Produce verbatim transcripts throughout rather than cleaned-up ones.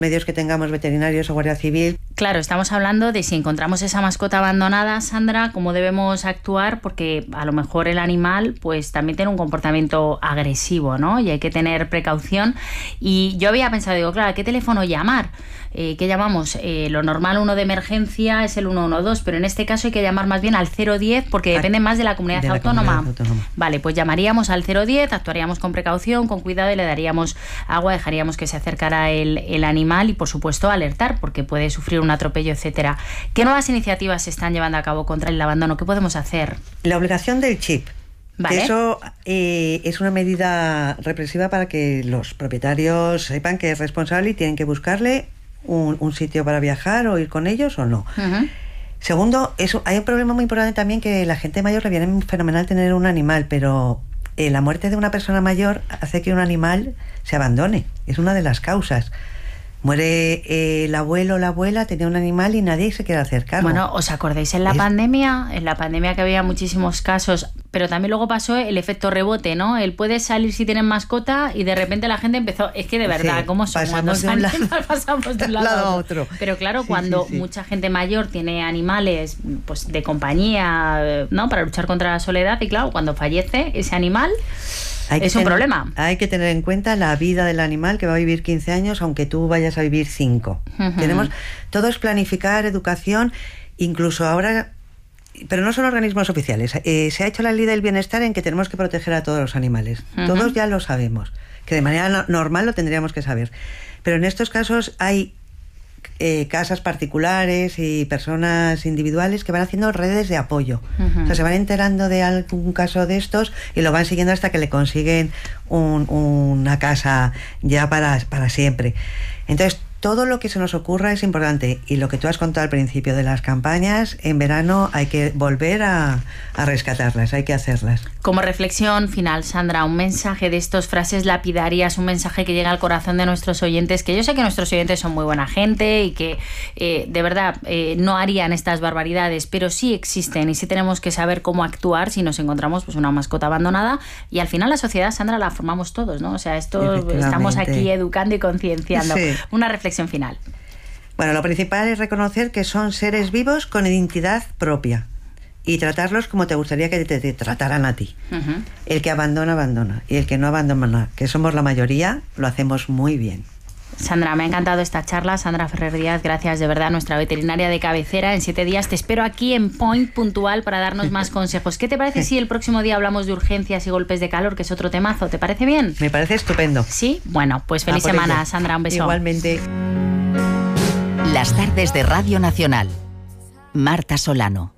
medios que tengamos, veterinarios o Guardia Civil. Claro, estamos hablando de si encontramos esa mascota abandonada, Sandra, cómo debemos actuar, porque a lo mejor el animal pues también tiene un comportamiento agresivo, ¿no? Y hay que tener precaución. Y yo había pensado, digo, claro, ¿a qué teléfono llamar? Eh, ¿Qué llamamos? Eh, lo normal, uno de emergencia, es el uno uno dos, pero en este caso hay que llamar más bien al cero diez porque depende más de la comunidad, de la autónoma. comunidad autónoma. Vale, pues llamaríamos al cero diez, actuaríamos con precaución, con cuidado y le daríamos agua, dejaríamos que se acercara el, el animal y, por supuesto, alertar porque puede sufrir un atropello, etcétera. ¿Qué nuevas iniciativas se están llevando a cabo contra el abandono? ¿Qué podemos hacer? La obligación del chip. Vale. Que eso eh, es una medida represiva para que los propietarios sepan que es responsable y tienen que buscarle un, un sitio para viajar o ir con ellos o no. Uh-huh. Segundo, eso, hay un problema muy importante también, que la gente mayor le viene fenomenal tener un animal, pero eh, la muerte de una persona mayor hace que un animal se abandone. Es una de las causas. Muere eh, el abuelo o la abuela, tenía un animal y nadie se quiere acercar. Bueno, ¿os acordáis en la es... pandemia? En la pandemia que había muchísimos casos, pero también luego pasó el efecto rebote, ¿no? Él puede salir si tienen mascota y de repente la gente empezó... Es que de verdad, sí, ¿cómo son? Cuando de un lado, pasamos de un lado, lado a otro. otro. Pero claro, sí, cuando sí, sí. mucha gente mayor tiene animales pues de compañía, ¿no? Para luchar contra la soledad, y claro, cuando fallece ese animal... Es un tener, problema. Hay que tener en cuenta la vida del animal, que va a vivir quince años, aunque tú vayas a vivir cinco. Uh-huh. Tenemos, todo es planificar, educación, incluso ahora, pero no son organismos oficiales. Eh, se ha hecho la ley del bienestar en que tenemos que proteger a todos los animales. Uh-huh. Todos ya lo sabemos, que de manera no, normal lo tendríamos que saber. Pero en estos casos hay Eh, casas particulares y personas individuales que van haciendo redes de apoyo. Uh-huh. O sea, se van enterando de algún caso de estos y lo van siguiendo hasta que le consiguen un, una casa ya para, para siempre. Entonces, todo lo que se nos ocurra es importante, y lo que tú has contado al principio de las campañas, en verano hay que volver a, a rescatarlas, hay que hacerlas. Como reflexión final, Sandra, un mensaje de estos, frases lapidarias, un mensaje que llega al corazón de nuestros oyentes, que yo sé que nuestros oyentes son muy buena gente y que eh, de verdad eh, no harían estas barbaridades, pero sí existen y sí tenemos que saber cómo actuar si nos encontramos pues una mascota abandonada, y al final la sociedad, Sandra, la formamos todos, ¿no? O sea, esto estamos aquí educando y concienciando. Sí. Una reflexión final. Bueno, lo principal es reconocer que son seres vivos con identidad propia y tratarlos como te gustaría que te, te trataran a ti. Uh-huh. El que abandona, abandona, y el que no abandona, que somos la mayoría, lo hacemos muy bien. Sandra, me ha encantado esta charla. Sandra Ferrer Díaz, gracias de verdad, nuestra veterinaria de cabecera. En siete días te espero aquí en Point puntual para darnos más consejos. ¿Qué te parece si el próximo día hablamos de urgencias y golpes de calor, que es otro temazo? ¿Te parece bien? Me parece estupendo. Sí, bueno, pues feliz semana, ello. Sandra, un beso. Igualmente. Las tardes de Radio Nacional. Marta Solano.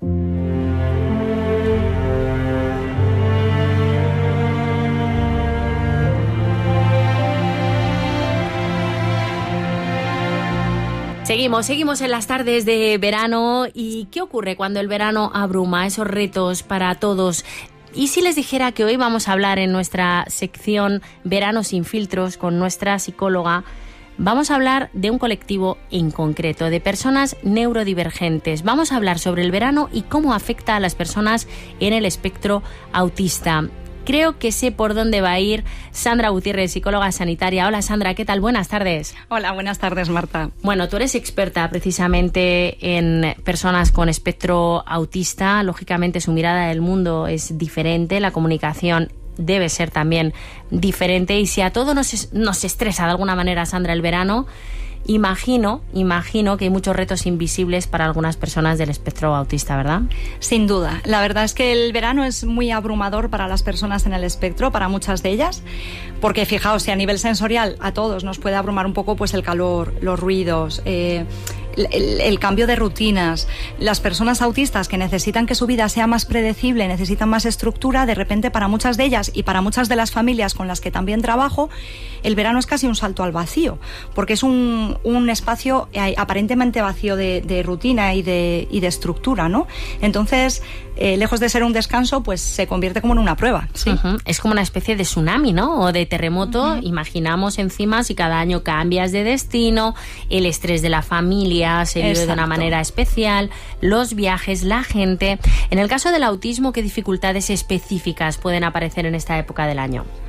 Seguimos, seguimos en las tardes de verano. ¿Y qué ocurre cuando el verano abruma? Esos retos para todos. ¿Y si les dijera que hoy vamos a hablar en nuestra sección Verano sin filtros con nuestra psicóloga? Vamos a hablar de un colectivo en concreto, de personas neurodivergentes. Vamos a hablar sobre el verano y cómo afecta a las personas en el espectro autista. Creo que sé por dónde va a ir Sandra Gutiérrez, psicóloga sanitaria. Hola, Sandra, ¿qué tal? Buenas tardes. Hola, buenas tardes, Marta. Bueno, tú eres experta precisamente en personas con espectro autista. Lógicamente su mirada del mundo es diferente, la comunicación debe ser también diferente, y si a todos nos, nos estresa de alguna manera, Sandra, el verano, Imagino, imagino que hay muchos retos invisibles para algunas personas del espectro autista, ¿verdad? Sin duda. La verdad es que el verano es muy abrumador para las personas en el espectro, para muchas de ellas, porque fijaos, si a nivel sensorial a todos nos puede abrumar un poco pues el calor, los ruidos, eh, el, el cambio de rutinas. Las personas autistas que necesitan que su vida sea más predecible, necesitan más estructura, de repente para muchas de ellas y para muchas de las familias con las que también trabajo, el verano es casi un salto al vacío, porque es un, un espacio aparentemente vacío de, de rutina y de, y de estructura, ¿no? Entonces, eh, lejos de ser un descanso, pues se convierte como en una prueba. ¿Sí? Uh-huh. Es como una especie de tsunami, ¿no? O de terremoto. Uh-huh. Imaginamos encima si cada año cambias de destino, el estrés de la familia se vive Exacto. de una manera especial, los viajes, la gente. En el caso del autismo, ¿qué dificultades específicas pueden aparecer en esta época del año?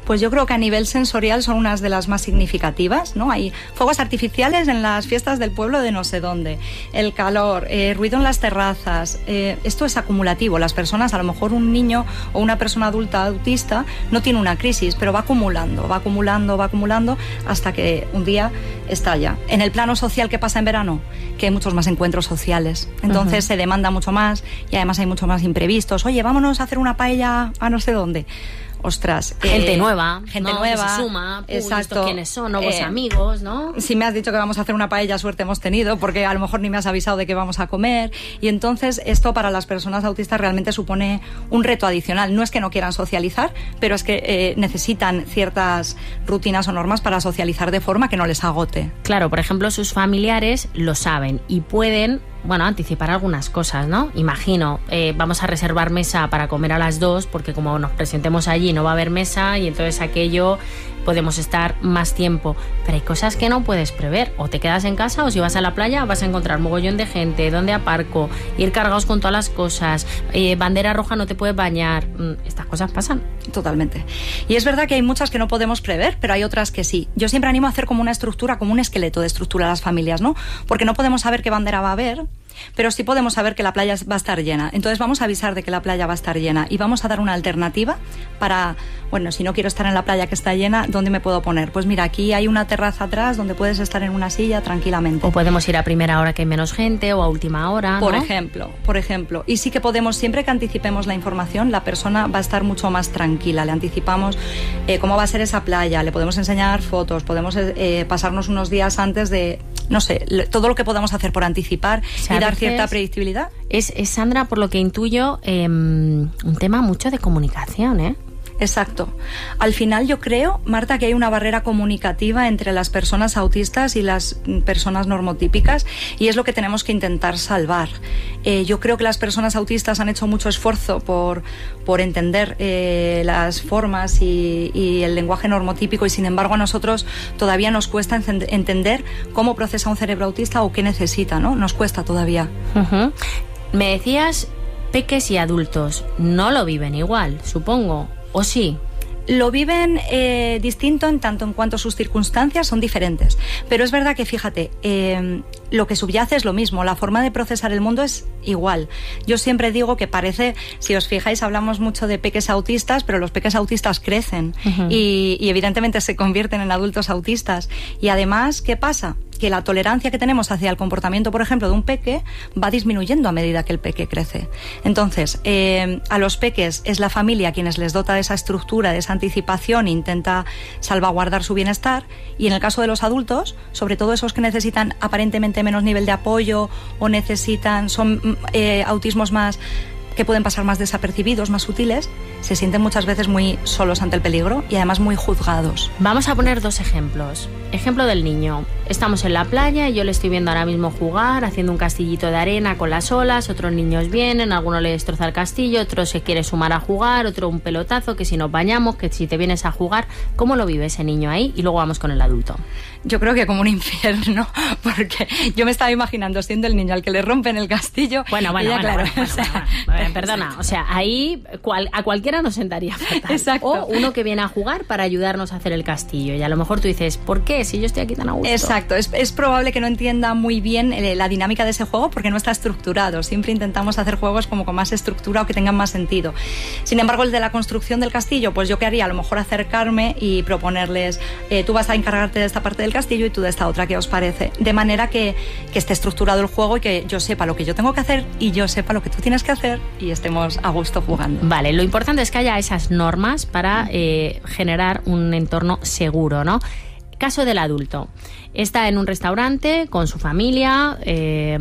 Pues yo creo que a nivel sensorial son unas de las más significativas, ¿no? Hay fuegos artificiales en las fiestas del pueblo de no sé dónde, el calor, eh, ruido en las terrazas, eh, esto es acumulativo. Las personas, a lo mejor un niño o una persona adulta autista no tiene una crisis, pero va acumulando, va acumulando, va acumulando hasta que un día estalla. En el plano social, ¿qué pasa en verano? Que hay muchos más encuentros sociales, entonces uh-huh. se demanda mucho más y además hay mucho más imprevistos. Oye, vámonos a hacer una paella a no sé dónde. Ostras, gente eh, nueva, gente ¿no? nueva, que se suma, uy, exacto. ¿estos quiénes son? Nuevos eh, amigos, ¿no? Si me has dicho que vamos a hacer una paella, suerte hemos tenido, porque a lo mejor ni me has avisado de que vamos a comer, y entonces esto para las personas autistas realmente supone un reto adicional. No es que no quieran socializar, pero es que eh, necesitan ciertas rutinas o normas para socializar de forma que no les agote. Claro, por ejemplo, sus familiares lo saben y pueden, bueno, anticipar algunas cosas, ¿no? Imagino, eh, vamos a reservar mesa para comer a las dos, porque como nos presentemos allí no va a haber mesa y entonces aquello podemos estar más tiempo. Pero hay cosas que no puedes prever. O te quedas en casa o si vas a la playa vas a encontrar mogollón de gente, dónde aparco, ir cargados con todas las cosas, eh, bandera roja no te puedes bañar. Estas cosas pasan. Totalmente. Y es verdad que hay muchas que no podemos prever, pero hay otras que sí. Yo siempre animo a hacer como una estructura, como un esqueleto de estructura a las familias, ¿no? Porque no podemos saber qué bandera va a haber, pero sí podemos saber que la playa va a estar llena. Entonces vamos a avisar de que la playa va a estar llena y vamos a dar una alternativa para, bueno, si no quiero estar en la playa que está llena, ¿dónde me puedo poner? Pues mira, aquí hay una terraza atrás donde puedes estar en una silla tranquilamente. O podemos ir a primera hora que hay menos gente o a última hora, ¿no? Por ejemplo, por ejemplo. Y sí que podemos, siempre que anticipemos la información, la persona va a estar mucho más tranquila. Le anticipamos eh, cómo va a ser esa playa, le podemos enseñar fotos, podemos eh, pasarnos unos días antes de, no sé, todo lo que podamos hacer por anticipar y dar cierta predictibilidad. Es, es, Sandra, por lo que intuyo, eh, un tema mucho de comunicación, ¿eh? Exacto. Al final yo creo, Marta, que hay una barrera comunicativa entre las personas autistas y las personas normotípicas y es lo que tenemos que intentar salvar. Eh, yo creo que las personas autistas han hecho mucho esfuerzo por, por entender eh, las formas y, y el lenguaje normotípico y sin embargo a nosotros todavía nos cuesta entender cómo procesa un cerebro autista o qué necesita, ¿no? Nos cuesta todavía. Uh-huh. Me decías, peques y adultos no lo viven igual, supongo. ¿O sí? Lo viven eh, distinto en tanto en cuanto sus circunstancias son diferentes. Pero es verdad que, fíjate, eh, lo que subyace es lo mismo. La forma de procesar el mundo es igual. Yo siempre digo que parece, si os fijáis, hablamos mucho de peques autistas, pero los peques autistas crecen uh-huh. y, y evidentemente se convierten en adultos autistas. Y además, ¿qué pasa? Que la tolerancia que tenemos hacia el comportamiento, por ejemplo, de un peque va disminuyendo a medida que el peque crece. Entonces, eh, a los peques es la familia quienes les dota de esa estructura, de esa anticipación e intenta salvaguardar su bienestar. Y en el caso de los adultos, sobre todo esos que necesitan aparentemente menos nivel de apoyo o necesitan, son eh, autismos más que pueden pasar más desapercibidos, más sutiles, se sienten muchas veces muy solos ante el peligro y además muy juzgados. Vamos a poner dos ejemplos. Ejemplo del niño. Estamos en la playa y yo le estoy viendo ahora mismo jugar, haciendo un castillito de arena con las olas, otros niños vienen, alguno le destroza el castillo, otro se quiere sumar a jugar, otro un pelotazo, que si nos bañamos, que si te vienes a jugar. ¿Cómo lo vive ese niño ahí? Y luego vamos con el adulto. Yo creo que como un infierno, porque yo me estaba imaginando siendo el niño al que le rompen el castillo. Bueno, bueno, ya, bueno, claro, bueno, bueno, bueno, bueno, perdona, o sea, ahí cual, a cualquiera nos sentaría fatal. Exacto. O uno que viene a jugar para ayudarnos a hacer el castillo y a lo mejor tú dices, ¿por qué? Si yo estoy aquí tan a gusto. Exacto, es, es probable que no entienda muy bien eh, la dinámica de ese juego porque no está estructurado. Siempre intentamos hacer juegos como con más estructura o que tengan más sentido. Sin embargo, el de la construcción del castillo, pues yo qué haría, a lo mejor acercarme y proponerles, eh, tú vas a encargarte de esta parte del castillo y tú de esta otra, ¿qué os parece? De manera que, que esté estructurado el juego y que yo sepa lo que yo tengo que hacer y yo sepa lo que tú tienes que hacer y estemos a gusto jugando. Vale, lo importante es que haya esas normas para eh, generar un entorno seguro, ¿no? Caso del adulto. Está en un restaurante con su familia eh,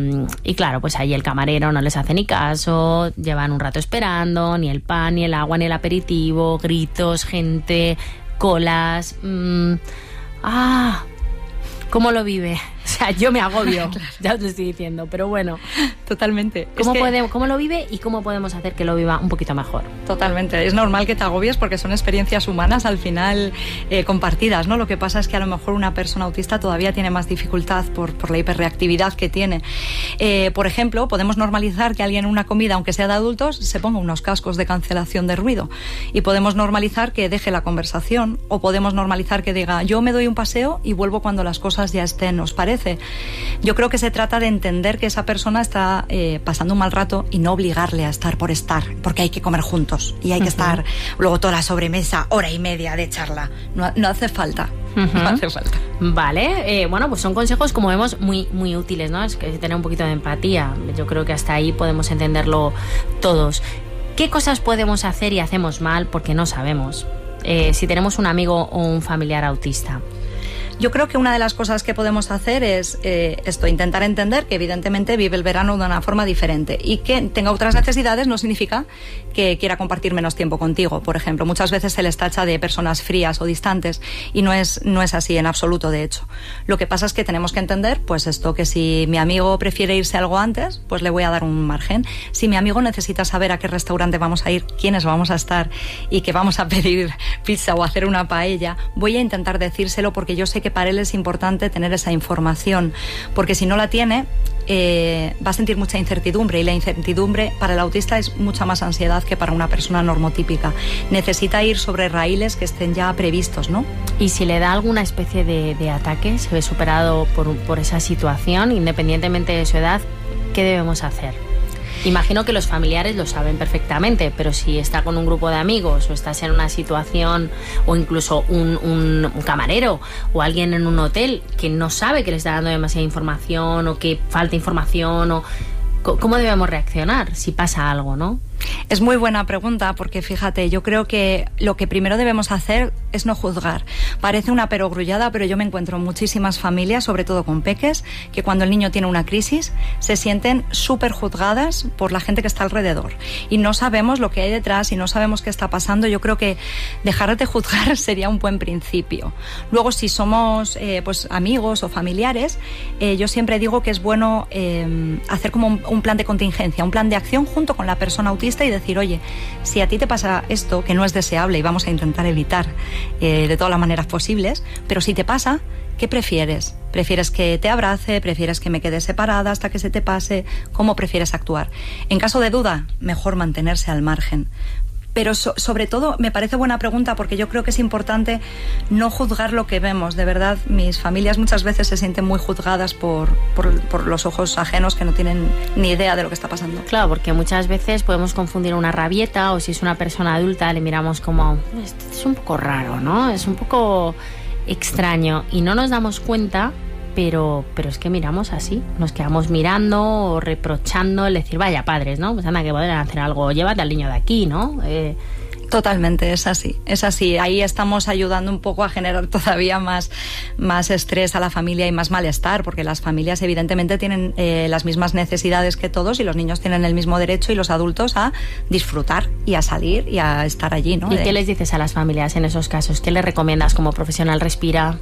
y claro, pues ahí el camarero no les hace ni caso, llevan un rato esperando, ni el pan, ni el agua, ni el aperitivo, gritos, gente, colas... Mmm, ah... ¿Cómo lo vive? sea, yo me agobio, ya os lo estoy diciendo, pero bueno. Totalmente. ¿Cómo, es que... puede, ¿Cómo lo vive y cómo podemos hacer que lo viva un poquito mejor? Totalmente. Es normal que te agobies porque son experiencias humanas al final eh, compartidas, ¿no? Lo que pasa es que a lo mejor una persona autista todavía tiene más dificultad por, por la hiperreactividad que tiene. Eh, por ejemplo, podemos normalizar que alguien en una comida, aunque sea de adultos, se ponga unos cascos de cancelación de ruido. Y podemos normalizar que deje la conversación, o podemos normalizar que diga, yo me doy un paseo y vuelvo cuando las cosas ya estén, ¿os parece? Yo creo que se trata de entender que esa persona está eh, pasando un mal rato y no obligarle a estar por estar, porque hay que comer juntos y hay que uh-huh. estar luego toda la sobremesa, hora y media de charla. No, no hace falta. Uh-huh. No hace falta. Vale, eh, bueno, pues son consejos, como vemos, muy, muy útiles, ¿no? Es que tener un poquito de empatía. Yo creo que hasta ahí podemos entenderlo todos. ¿Qué cosas podemos hacer y hacemos mal porque no sabemos? Eh, si tenemos un amigo o un familiar autista. Yo creo que una de las cosas que podemos hacer es eh, esto, intentar entender que evidentemente vive el verano de una forma diferente y que tenga otras necesidades no significa que quiera compartir menos tiempo contigo. Por ejemplo, muchas veces se les tacha de personas frías o distantes y no es, no es así en absoluto, de hecho. Lo que pasa es que tenemos que entender, pues esto, que si mi amigo prefiere irse algo antes, pues le voy a dar un margen. Si mi amigo necesita saber a qué restaurante vamos a ir, quiénes vamos a estar y que vamos a pedir pizza o hacer una paella, voy a intentar decírselo porque yo sé que para él es importante tener esa información, porque si no la tiene eh, va a sentir mucha incertidumbre, y la incertidumbre para el autista es mucha más ansiedad que para una persona normotípica. Necesita ir sobre raíles que estén ya previstos, ¿no? Y si le da alguna especie de, de ataque, se ve superado por, por esa situación, independientemente de su edad, ¿qué debemos hacer? Imagino que los familiares lo saben perfectamente, pero si está con un grupo de amigos o estás en una situación, o incluso un, un, un camarero o alguien en un hotel que no sabe que le está dando demasiada información o que falta información, o ¿cómo debemos reaccionar si pasa algo, no? Es muy buena pregunta porque fíjate, yo creo que lo que primero debemos hacer es no juzgar. Parece una perogrullada, pero yo me encuentro en muchísimas familias, sobre todo con peques, que cuando el niño tiene una crisis se sienten súper juzgadas por la gente que está alrededor y no sabemos lo que hay detrás y no sabemos qué está pasando. Yo creo que dejar de juzgar sería un buen principio. Luego, si somos eh, pues amigos o familiares, eh, yo siempre digo que es bueno eh, hacer como un, un plan de contingencia, un plan de acción junto con la persona autista y decir, oye, si a ti te pasa esto, que no es deseable y vamos a intentar evitar eh, de todas las maneras posibles, pero si te pasa, ¿qué prefieres? ¿Prefieres que te abrace? ¿Prefieres que me quede separada hasta que se te pase? ¿Cómo prefieres actuar? En caso de duda, mejor mantenerse al margen. Pero so, sobre todo me parece buena pregunta porque yo creo que es importante no juzgar lo que vemos. De verdad, mis familias muchas veces se sienten muy juzgadas por, por, por los ojos ajenos que no tienen ni idea de lo que está pasando. Claro, porque muchas veces podemos confundir una rabieta, o si es una persona adulta le miramos como, esto es un poco raro, ¿no? Es un poco extraño y no nos damos cuenta. Pero, pero es que miramos así, nos quedamos mirando o reprochando, el decir, vaya padres, ¿no? Pues anda, que podrían hacer algo, llévate al niño de aquí, ¿no? Eh... Totalmente, es así, es así. Ahí estamos ayudando un poco a generar todavía más, más estrés a la familia y más malestar, porque las familias evidentemente tienen eh, las mismas necesidades que todos y los niños tienen el mismo derecho y los adultos a disfrutar y a salir y a estar allí, ¿no? ¿Y qué les dices a las familias en esos casos? ¿Qué les recomiendas como profesional? Respira.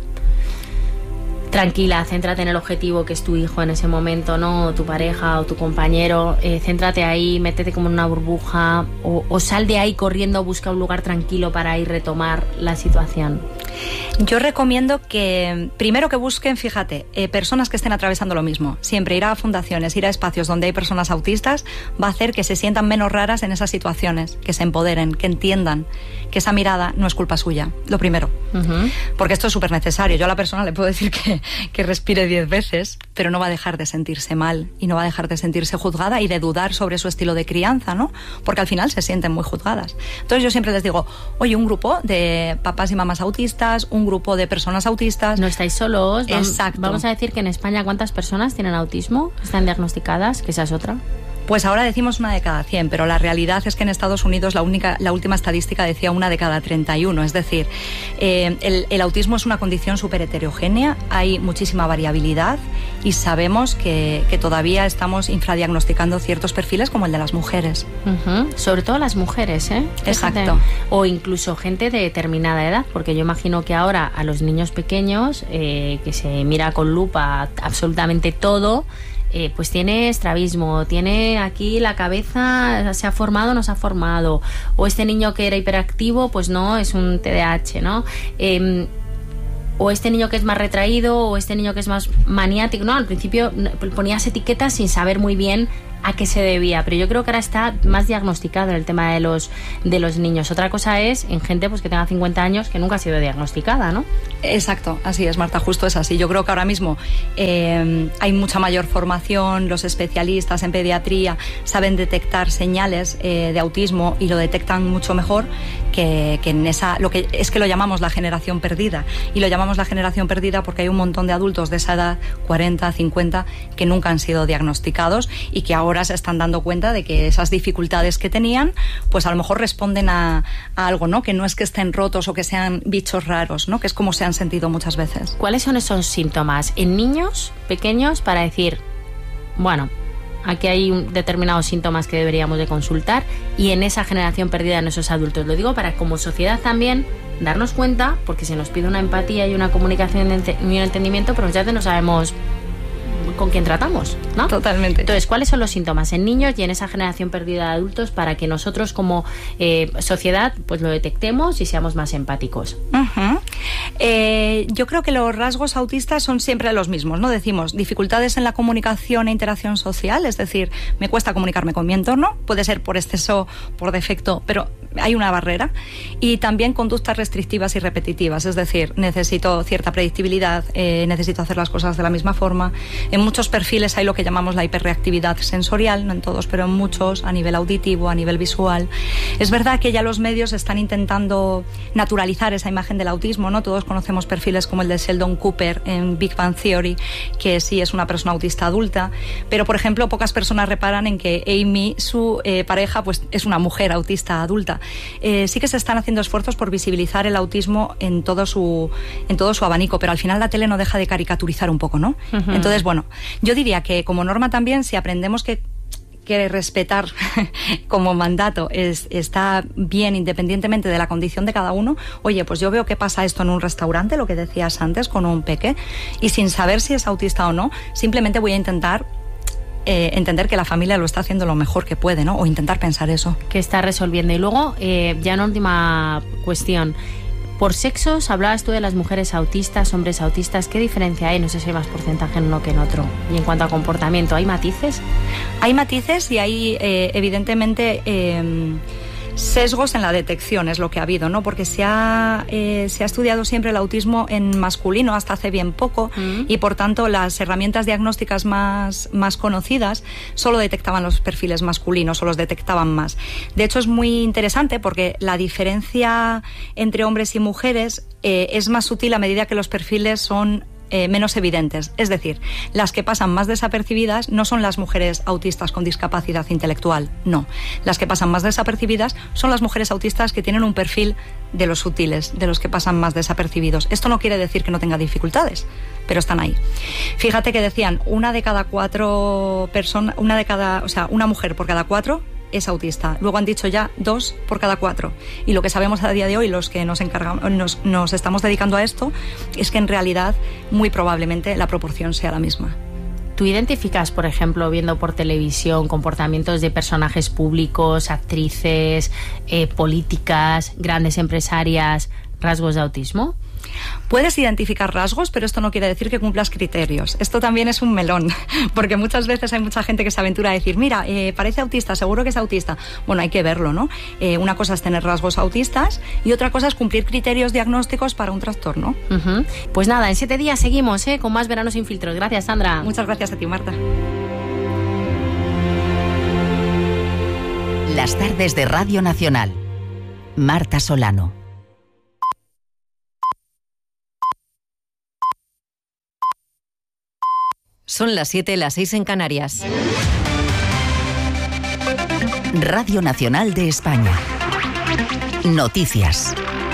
Tranquila, céntrate en el objetivo que es tu hijo en ese momento, ¿no? O tu pareja o tu compañero, eh, céntrate ahí, métete como en una burbuja o, o sal de ahí corriendo, busca un lugar tranquilo para ir retomar la situación. Yo recomiendo que primero que busquen, fíjate, eh, personas que estén atravesando lo mismo. Siempre ir a fundaciones, ir a espacios donde hay personas autistas va a hacer que se sientan menos raras en esas situaciones, que se empoderen, que entiendan que esa mirada no es culpa suya, lo primero. Uh-huh. Porque esto es súper necesario. Yo a la persona le puedo decir que, que respire diez veces, pero no va a dejar de sentirse mal y no va a dejar de sentirse juzgada y de dudar sobre su estilo de crianza, ¿no? Porque al final se sienten muy juzgadas. Entonces yo siempre les digo, oye, un grupo de papás y mamás autistas, un grupo de personas autistas. No estáis solos. Exacto. Vamos a decir que en España, ¿cuántas personas tienen autismo? ¿Están diagnosticadas? Que esa es otra. Pues ahora decimos una de cada cien, pero la realidad es que en Estados Unidos la, única, la última estadística decía una de cada treinta y uno. Es decir, eh, el, el autismo es una condición súper heterogénea, hay muchísima variabilidad y sabemos que, que todavía estamos infradiagnosticando ciertos perfiles como el de las mujeres. Uh-huh. Sobre todo las mujeres, ¿eh? Exacto. Fíjate. O incluso gente de determinada edad, porque yo imagino que ahora a los niños pequeños, eh, que se mira con lupa absolutamente todo, eh, pues tiene estrabismo, tiene aquí la cabeza, se ha formado o no se ha formado, o este niño que era hiperactivo, pues no, es un T D A H, ¿no? Eh, o este niño que es más retraído, o este niño que es más maniático, ¿no? Al principio ponías etiquetas sin saber muy bien a qué se debía, pero yo creo que ahora está más diagnosticado en el tema de los de los niños. Otra cosa es en gente pues que tenga cincuenta años que nunca ha sido diagnosticada, ¿no? Exacto, así es, Marta, justo es así. Yo creo que ahora mismo eh, hay mucha mayor formación, los especialistas en pediatría saben detectar señales eh, de autismo y lo detectan mucho mejor que, que en esa, lo que es que lo llamamos la generación perdida, y lo llamamos la generación perdida porque hay un montón de adultos de esa edad, cuarenta, cincuenta, que nunca han sido diagnosticados y que ahora Ahora se están dando cuenta de que esas dificultades que tenían, pues a lo mejor responden a, a algo, ¿no? Que no es que estén rotos o que sean bichos raros, ¿no? Que es como se han sentido muchas veces. ¿Cuáles son esos síntomas en niños pequeños para decir, bueno, aquí hay un, determinados síntomas que deberíamos de consultar, y en esa generación perdida en esos adultos? Lo digo para como sociedad también darnos cuenta, porque se nos pide una empatía y una comunicación y un entendimiento, pero muchas veces no sabemos con quién tratamos, ¿no? Totalmente. Entonces, ¿cuáles son los síntomas en niños y en esa generación perdida de adultos para que nosotros como eh, sociedad pues lo detectemos y seamos más empáticos? Uh-huh. Eh, yo creo que los rasgos autistas son siempre los mismos, ¿no? Decimos dificultades en la comunicación e interacción social, es decir, me cuesta comunicarme con mi entorno, puede ser por exceso, por defecto, pero hay una barrera, y también conductas restrictivas y repetitivas, es decir, necesito cierta predictibilidad, eh, necesito hacer las cosas de la misma forma. En muchos perfiles hay lo que llamamos la hiperreactividad sensorial, no en todos, pero en muchos, a nivel auditivo, a nivel visual. Es verdad que ya los medios están intentando naturalizar esa imagen del autismo, ¿no? Todos conocemos perfiles como el de Sheldon Cooper en Big Bang Theory, que sí es una persona autista adulta, pero por ejemplo pocas personas reparan en que Amy, su eh, pareja, pues es una mujer autista adulta. Eh, sí que se están haciendo esfuerzos por visibilizar el autismo en todo su en todo su abanico, pero al final la tele no deja de caricaturizar un poco, ¿no? Uh-huh. Entonces, bueno, yo diría que como norma también, si aprendemos que que respetar como mandato es, está bien independientemente de la condición de cada uno, oye, pues yo veo que pasa esto en un restaurante, lo que decías antes, con un peque, y sin saber si es autista o no, simplemente voy a intentar Eh, entender que la familia lo está haciendo lo mejor que puede, ¿no? O intentar pensar eso. Que está resolviendo. Y luego, eh, ya en última cuestión, por sexos, hablabas tú de las mujeres autistas, hombres autistas, ¿qué diferencia hay? No sé si hay más porcentaje en uno que en otro. Y en cuanto a comportamiento, ¿hay matices? Hay matices y hay, eh, evidentemente, eh, sesgos en la detección, es lo que ha habido, ¿no? Porque se ha, eh, se ha estudiado siempre el autismo en masculino hasta hace bien poco, mm. y por tanto las herramientas diagnósticas más, más conocidas solo detectaban los perfiles masculinos o los detectaban más. De hecho, es muy interesante porque la diferencia entre hombres y mujeres eh, es más sutil a medida que los perfiles son Eh, menos evidentes. Es decir, las que pasan más desapercibidas no son las mujeres autistas con discapacidad intelectual, no. Las que pasan más desapercibidas son las mujeres autistas que tienen un perfil de los sutiles, de los que pasan más desapercibidos. Esto no quiere decir que no tenga dificultades, pero están ahí. Fíjate que decían, una de cada cuatro personas, una de cada, o sea, una mujer por cada cuatro es autista. Luego han dicho ya dos por cada cuatro. Y lo que sabemos a día de hoy, los que nos encargamos, nos, nos estamos dedicando a esto, es que en realidad muy probablemente la proporción sea la misma. ¿Tú identificas, por ejemplo, viendo por televisión comportamientos de personajes públicos, actrices, eh, políticas, grandes empresarias, rasgos de autismo? Puedes identificar rasgos, pero esto no quiere decir que cumplas criterios. Esto también es un melón, porque muchas veces hay mucha gente que se aventura a decir, mira, eh, parece autista, seguro que es autista. Bueno, hay que verlo, ¿no? Eh, una cosa es tener rasgos autistas y otra cosa es cumplir criterios diagnósticos para un trastorno. Uh-huh. Pues nada, en siete días seguimos, ¿eh? Con más Verano Sin Filtros. Gracias, Sandra. Muchas gracias a ti, Marta. Las tardes de Radio Nacional. Marta Solano. Son las siete, las seis en Canarias. Radio Nacional de España. Noticias.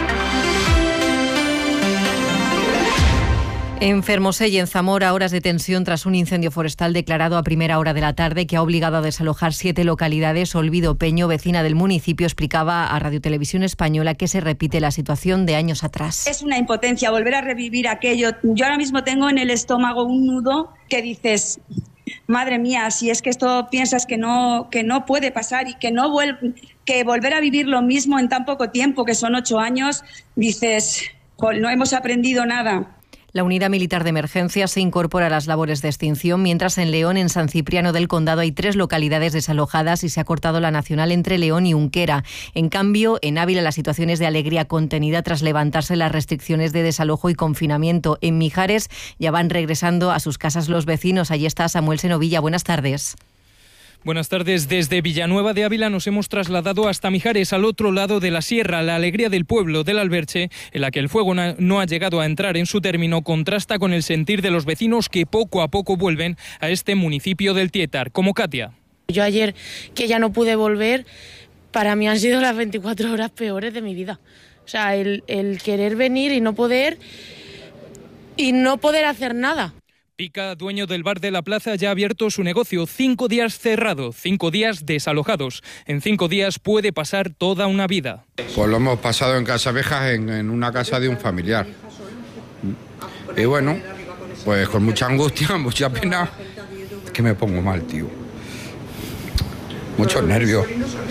En Fermosell y en Zamora, horas de tensión tras un incendio forestal declarado a primera hora de la tarde que ha obligado a desalojar siete localidades. Olvido Peño, vecina del municipio, explicaba a Radio Televisión Española que se repite la situación de años atrás. Es una impotencia volver a revivir aquello. Yo ahora mismo tengo en el estómago un nudo que dices, madre mía, si es que esto piensas que no, que no puede pasar y que no vuelve, que volver a vivir lo mismo en tan poco tiempo, que son ocho años, dices, no hemos aprendido nada. La unidad militar de emergencia se incorpora a las labores de extinción, mientras en León, en San Cipriano del Condado, hay tres localidades desalojadas y se ha cortado la nacional entre León y Unquera. En cambio, en Ávila la situación es de alegría contenida tras levantarse las restricciones de desalojo y confinamiento. En Mijares ya van regresando a sus casas los vecinos. Allí está Samuel Senovilla. Buenas tardes. Buenas tardes. Desde Villanueva de Ávila nos hemos trasladado hasta Mijares, al otro lado de la sierra. La alegría del pueblo del Alberche, en la que el fuego no ha llegado a entrar en su término, contrasta con el sentir de los vecinos que poco a poco vuelven a este municipio del Tietar, como Katia. Yo ayer, que ya no pude volver, para mí han sido las veinticuatro horas peores de mi vida. O sea, el, el querer venir y no poder, y no poder hacer nada. Pica, dueño del bar de la plaza, ya ha abierto su negocio. Cinco días cerrado, cinco días desalojados. En cinco días puede pasar toda una vida. Pues lo hemos pasado en Casavejas, en, en una casa de un familiar. Y bueno, pues con mucha angustia, mucha pena, que me pongo mal, tío. Muchos nervios.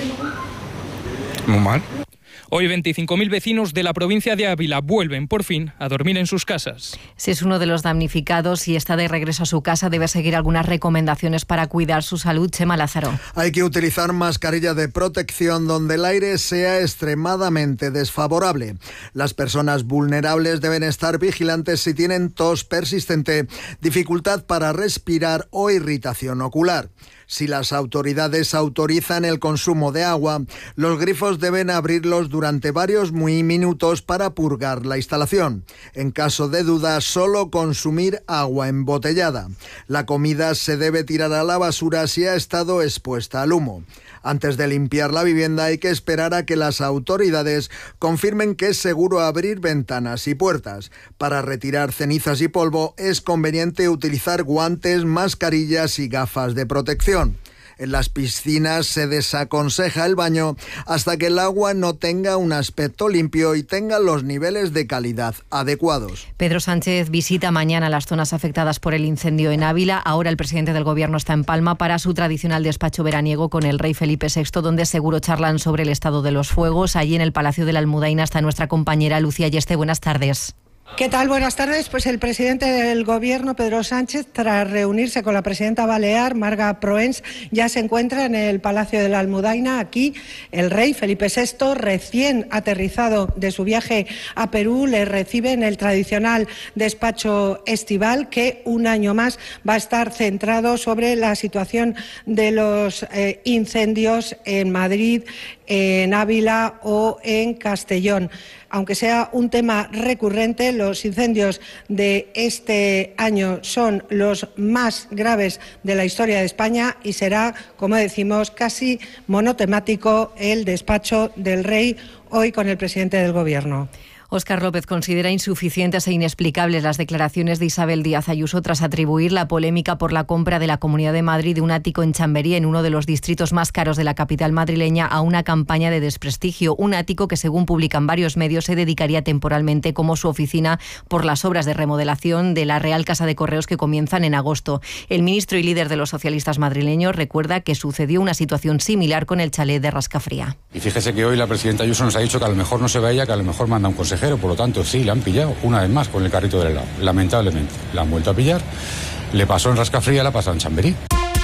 Muy mal. Hoy veinticinco mil vecinos de la provincia de Ávila vuelven por fin a dormir en sus casas. Si es uno de los damnificados y está de regreso a su casa, debe seguir algunas recomendaciones para cuidar su salud. Chema Lázaro. Hay que utilizar mascarilla de protección donde el aire sea extremadamente desfavorable. Las personas vulnerables deben estar vigilantes si tienen tos persistente, dificultad para respirar o irritación ocular. Si las autoridades autorizan el consumo de agua, los grifos deben abrirlos durante varios minutos para purgar la instalación. En caso de duda, solo consumir agua embotellada. La comida se debe tirar a la basura si ha estado expuesta al humo. Antes de limpiar la vivienda hay que esperar a que las autoridades confirmen que es seguro abrir ventanas y puertas. Para retirar cenizas y polvo es conveniente utilizar guantes, mascarillas y gafas de protección. En las piscinas se desaconseja el baño hasta que el agua no tenga un aspecto limpio y tenga los niveles de calidad adecuados. Pedro Sánchez visita mañana las zonas afectadas por el incendio en Ávila. Ahora el presidente del Gobierno está en Palma para su tradicional despacho veraniego con el rey Felipe sexto, donde seguro charlan sobre el estado de los fuegos. Allí en el Palacio de la Almudaina está nuestra compañera Lucía Yeste. Buenas tardes. ¿Qué tal? Buenas tardes. Pues el presidente del Gobierno, Pedro Sánchez, tras reunirse con la presidenta balear, Marga Proens, ya se encuentra en el Palacio de la Almudaina. Aquí el rey Felipe sexto, recién aterrizado de su viaje a Perú, le recibe en el tradicional despacho estival que un año más va a estar centrado sobre la situación de los eh, incendios en Madrid, en Ávila o en Castellón. Aunque sea un tema recurrente, los incendios de este año son los más graves de la historia de España y será, como decimos, casi monotemático el despacho del rey hoy con el presidente del Gobierno. Óscar López considera insuficientes e inexplicables las declaraciones de Isabel Díaz Ayuso tras atribuir la polémica por la compra de la Comunidad de Madrid de un ático en Chamberí, en uno de los distritos más caros de la capital madrileña, a una campaña de desprestigio. Un ático que, según publican varios medios, se dedicaría temporalmente como su oficina por las obras de remodelación de la Real Casa de Correos que comienzan en agosto. El ministro y líder de los socialistas madrileños recuerda que sucedió una situación similar con el chalet de Rascafría. Y fíjese que hoy la presidenta Ayuso nos ha dicho que a lo mejor no se va ella, que a lo mejor manda un consejero. Por lo tanto, sí, la han pillado una vez más con el carrito del helado. Lamentablemente, la han vuelto a pillar. Le pasó en Rascafría, la pasó en Chamberí.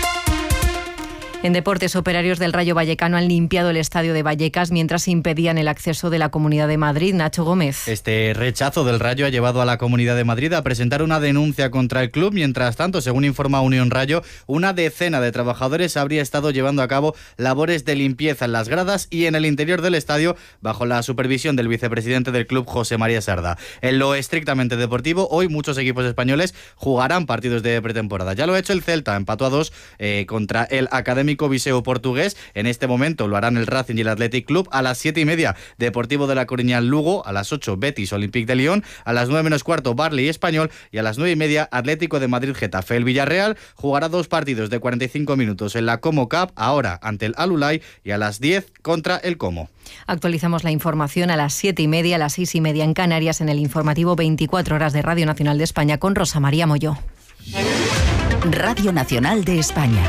En deportes, operarios del Rayo Vallecano han limpiado el estadio de Vallecas mientras impedían el acceso de la Comunidad de Madrid. Nacho Gómez. Este rechazo del Rayo ha llevado a la Comunidad de Madrid a presentar una denuncia contra el club. Mientras tanto, según informa Unión Rayo, una decena de trabajadores habría estado llevando a cabo labores de limpieza en las gradas y en el interior del estadio bajo la supervisión del vicepresidente del club, José María Sarda. En lo estrictamente deportivo, hoy muchos equipos españoles jugarán partidos de pretemporada. Ya lo ha hecho el Celta, empató a dos eh, contra el Académico dinámico Viseu portugués. En este momento lo harán el Racing y el Athletic Club. A las siete y media, Deportivo de la Coruña Lugo. A las ocho, Betis Olympique de Lyon. A las nueve menos cuarto, Barley y Español. Y a las nueve y media, Atlético de Madrid Getafe. El Villarreal jugará dos partidos de cuarenta y cinco minutos en la Como Cup, ahora ante el Al-Ulay, y a las diez contra el Como. Actualizamos la información a las siete y media, a las seis y media en Canarias, en el informativo veinticuatro horas de Radio Nacional de España con Rosa María Molló. Radio Nacional de España.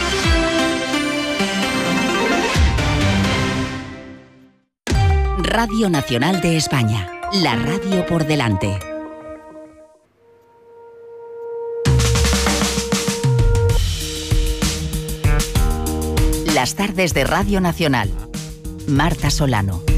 Radio Nacional de España. La radio por delante. Las tardes de Radio Nacional. Marta Solano.